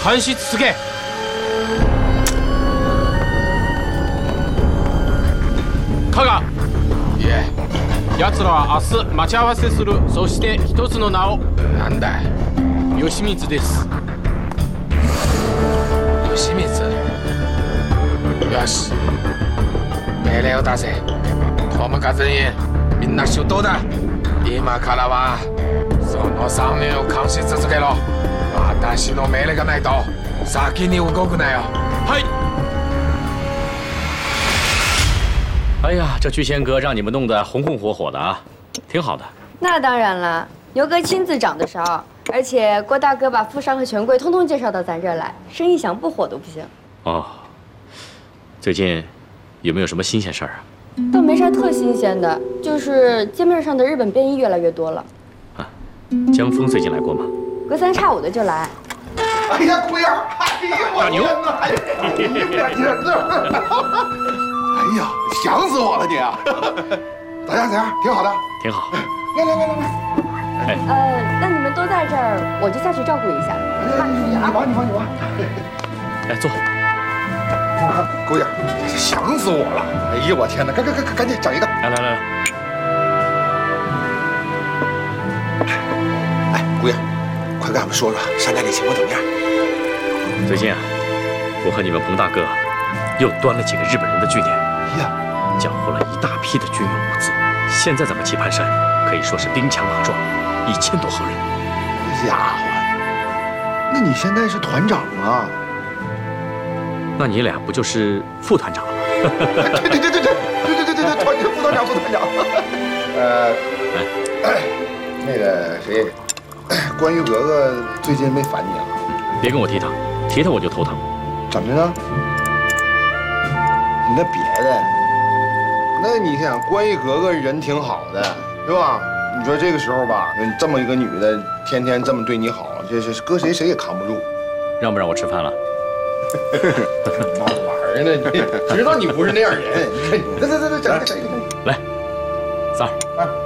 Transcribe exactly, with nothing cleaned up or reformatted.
監視続け。加賀。 いえ。 奴らは明日待ち合わせする。そして一つの名を。 なんだ。 義満です。 義満。よし。命令を出せ。友和全員、みんな出動だ。今からはそのさんにんを監視続けろ。私の命令がないと先に動くなよ。 はい。 哎呀，这居贤阁让你们弄得红红火火的啊，挺好的。 那当然了，牛哥亲自掌的勺，而且郭大哥把富商和权贵通通介绍到咱这儿来，生意想不火都不行。 哦，最近有没有什么新鲜事儿啊？ 倒没啥特新鲜的，就是街面上的日本便衣越来越多了。 啊，江峰最近来过吗？ 隔三差五的就来。 哎呀，龟儿，哎呀，我牛， 哎呀，哎呀，想死我了你啊！咋样咋样？挺好的， 挺好。 来来来来来， 哎， 呃，那你们都在这儿，我就下去照顾一下。 你忙你忙你忙。 哎，坐。 姑爷，想死我了！哎呀，我天哪，赶赶赶赶紧整一个。 来来来来。 哎，姑爷，快给俺们说说山寨里情况怎么样？ 最近啊，我和你们彭大哥又端了几个日本人的据点， 呀， 缴获了一大批的军用物资。现在咱们棋盘山可以说是兵强马壮，一千多号人。 家伙，那你现在是团长啊？ 那你俩不就是副团长了吗？ 对对对对对对对对对对，团副团长副团长。呃，哎，那个谁，关于格格最近没烦你啊？ 别跟我提他，提他我就头疼。 怎么的呢？你那别的，那你想，关于格格人挺好的，是吧？你说这个时候吧，这么一个女的，天天这么对你好，这是搁谁谁也扛不住。 让不让我吃饭了？ 闹玩呢？你知道你不是那样人。你看你，来来来来，整一个整一个。 来，三儿。